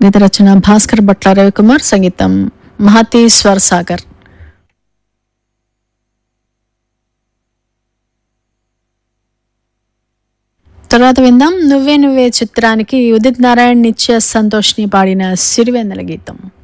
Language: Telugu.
గీత రచన భాస్కర్ భట్ల రవికుమార్, సంగీతం మహతి స్వర్ సాగర్. తర్వాత విందాం నువ్వే నువ్వే చిత్రానికి ఉదిత్ నారాయణ్, నిత్య సంతోష్ని పాడిన సిరివెన్నెల గీతం.